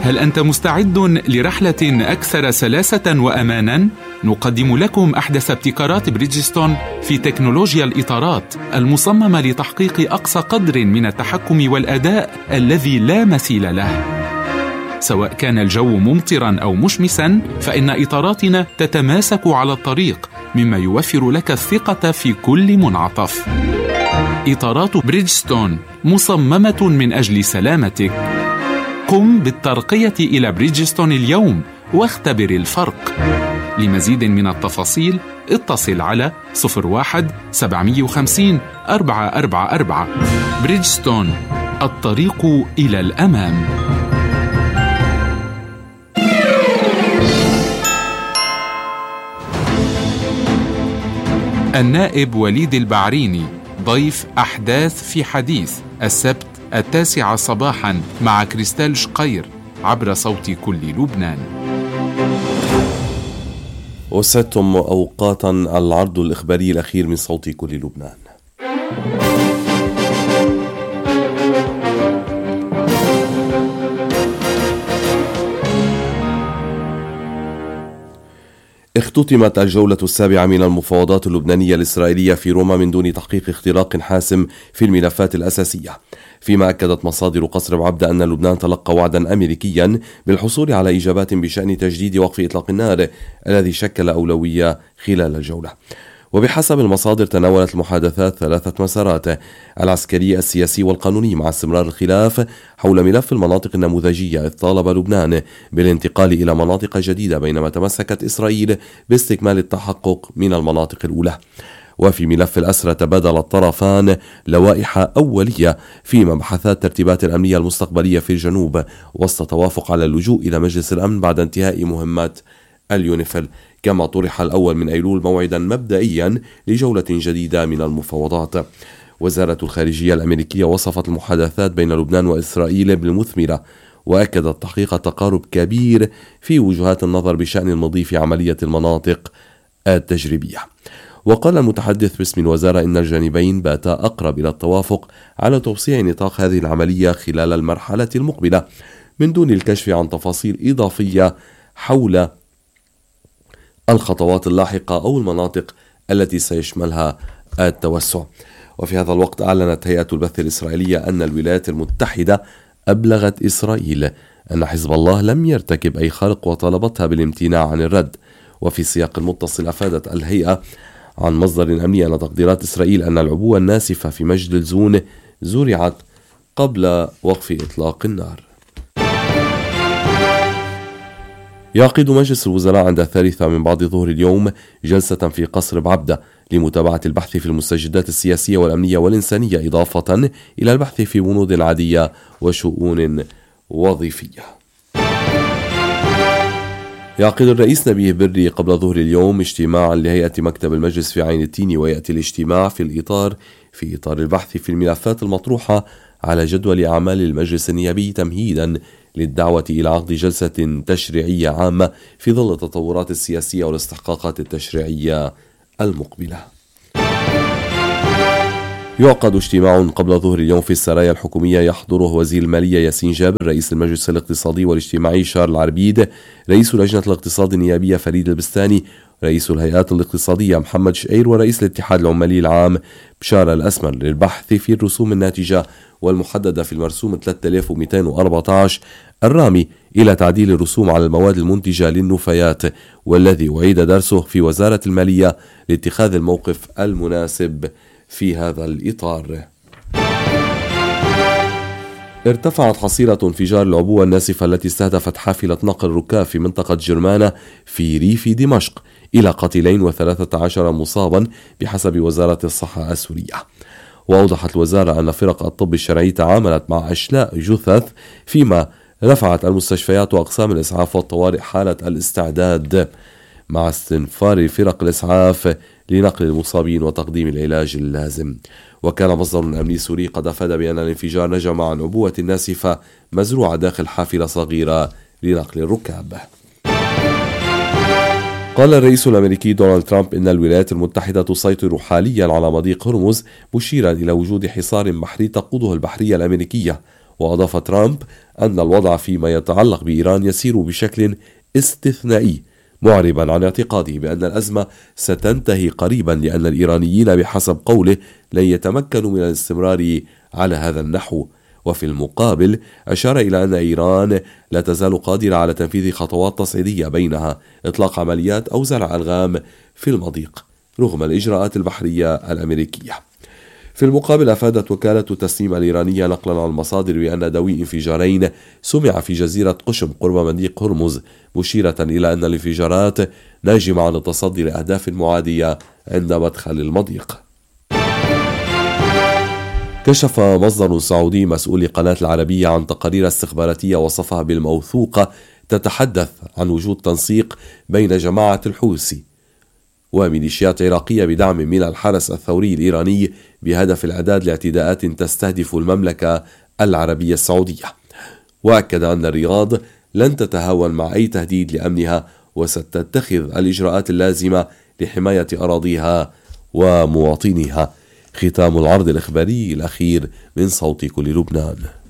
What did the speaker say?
هل أنت مستعد لرحلة أكثر سلاسة وأماناً؟ نقدم لكم أحدث ابتكارات بريدجستون في تكنولوجيا الإطارات المصممة لتحقيق أقصى قدر من التحكم والأداء الذي لا مثيل له. سواء كان الجو ممطراً أو مشمساً، فإن إطاراتنا تتماسك على الطريق، مما يوفر لك الثقة في كل منعطف. إطارات بريدجستون مصممة من أجل سلامتك. قم بالترقية إلى بريدجستون اليوم واختبر الفرق. لمزيد من التفاصيل اتصل على 01-750-444. بريدجستون، الطريق إلى الأمام. النائب وليد البعريني ضيف أحداث في حديث السبت 9 صباحا مع كريستال شقير عبر صوت كل لبنان. وسعدتم أوقاتا العرض الإخباري الأخير من صوت كل لبنان. اختتمت الجولة السابعة من المفاوضات اللبنانية الإسرائيلية في روما من دون تحقيق اختراق حاسم في الملفات الأساسية، فيما أكدت مصادر قصر بعبدة أن لبنان تلقى وعدا أمريكيا بالحصول على إجابات بشأن تجديد وقف إطلاق النار الذي شكل أولوية خلال الجولة. وبحسب المصادر تناولت المحادثات 3 مسارات: العسكري، السياسي، والقانوني، مع استمرار الخلاف حول ملف المناطق النموذجية، إذ طالب لبنان بالانتقال إلى مناطق جديدة، بينما تمسكت إسرائيل باستكمال التحقق من المناطق الأولى. وفي ملف الأسرى تبادل الطرفان لوائح أولية في مبحثات الترتيبات الأمنية المستقبلية في الجنوب، وسط توافق على اللجوء إلى مجلس الأمن بعد انتهاء مهمات اليونيفيل. كما طرح الأول من أيلول موعدا مبدئيا لجولة جديدة من المفاوضات. وزارة الخارجية الأمريكية وصفت المحادثات بين لبنان وإسرائيل بالمثمرة، وأكدت تحقيق تقارب كبير في وجهات النظر بشأن المضي في عملية المناطق التجريبية. وقال المتحدث باسم الوزارة إن الجانبين باتا أقرب إلى التوافق على توسيع نطاق هذه العملية خلال المرحلة المقبلة، من دون الكشف عن تفاصيل إضافية حول الخطوات اللاحقة أو المناطق التي سيشملها التوسع. وفي هذا الوقت أعلنت هيئة البث الإسرائيلية أن الولايات المتحدة أبلغت إسرائيل أن حزب الله لم يرتكب أي خرق وطالبتها بالامتناع عن الرد. وفي سياق متصل أفادت الهيئة عن مصدر أمني أن تقديرات إسرائيل أن العبوة الناسفة في مجد الزون زرعت قبل وقف إطلاق النار. يعقد مجلس الوزراء عند 3 من بعد ظهر اليوم جلسة في قصر بعبدة لمتابعة البحث في المستجدات السياسية والأمنية والإنسانية، إضافة إلى البحث في بنود عادية وشؤون وظيفية. يعقد الرئيس نبيه بري قبل ظهر اليوم اجتماعا لهيئة مكتب المجلس في عين التين، ويأتي الاجتماع في إطار البحث في الملفات المطروحة على جدول أعمال المجلس النيابي، تمهيدا للدعوة إلى عقد جلسة تشريعية عامة في ظل التطورات السياسية والاستحقاقات التشريعية المقبلة. يعقد اجتماع قبل ظهر اليوم في السرايا الحكومية يحضره وزير المالية ياسين جابر، رئيس المجلس الاقتصادي والاجتماعي شارل عربيد، رئيس لجنة الاقتصاد النيابية فريد البستاني، رئيس الهيئات الاقتصادية محمد شقير، ورئيس الاتحاد العمالي العام بشار الأسمر، للبحث في الرسوم الناتجة والمحددة في المرسوم 3214 الرامي إلى تعديل الرسوم على المواد المنتجة للنفايات، والذي أعيد درسه في وزارة المالية لاتخاذ الموقف المناسب في هذا الإطار. ارتفعت حصيلة انفجار العبوة الناسفة التي استهدفت حافلة نقل ركاب في منطقة جرمانة في ريف دمشق إلى قتيلين و13 مصابا بحسب وزارة الصحة السورية. وأوضحت الوزارة أن فرق الطب الشرعي تعاملت مع أشلاء جثث، فيما رفعت المستشفيات وأقسام الإسعاف والطوارئ حالة الاستعداد، مع استنفار فرق الإسعاف لنقل المصابين وتقديم العلاج اللازم. وكان مصدر أمني سوري قد أفاد بأن الانفجار نجم عن عبوة ناسفة مزروعة داخل حافلة صغيرة لنقل الركاب. قال الرئيس الأمريكي دونالد ترامب إن الولايات المتحدة تسيطر حاليا على مضيق هرمز، مشيرا إلى وجود حصار بحري تقوده البحرية الأمريكية، وأضاف ترامب أن الوضع فيما يتعلق بإيران يسير بشكل استثنائي، معربا عن اعتقاده بأن الأزمة ستنتهي قريبا، لأن الإيرانيين بحسب قوله لن يتمكنوا من الاستمرار على هذا النحو. وفي المقابل أشار إلى أن إيران لا تزال قادرة على تنفيذ خطوات تصعيدية، بينها إطلاق عمليات أو زرع ألغام في المضيق رغم الإجراءات البحرية الأمريكية. في المقابل أفادت وكالة تسنيم الإيرانية نقلا عن المصادر بأن دوي انفجارين سمع في جزيرة قشم قرب مضيق هرمز، مشيرة إلى أن الانفجارات ناجمة عن التصدي لأهداف معادية عند مدخل المضيق. كشف مصدر سعودي مسؤول قناة العربية عن تقارير استخباراتية وصفها بالموثوقة تتحدث عن وجود تنسيق بين جماعة الحوثي وميليشيات عراقية بدعم من الحرس الثوري الإيراني بهدف الإعداد لاعتداءات تستهدف المملكة العربية السعودية. وأكد أن الرياض لن تتهاون مع أي تهديد لأمنها، وستتخذ الإجراءات اللازمة لحماية أراضيها ومواطنيها. ختام العرض الإخباري الأخير من صوت كل لبنان.